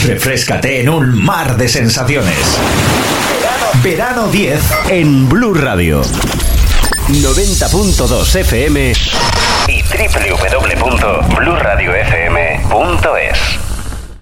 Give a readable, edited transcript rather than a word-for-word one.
Refréscate en un mar de sensaciones. Verano 10 en Blue Radio. 90.2 FM y www.blueradiofm.es.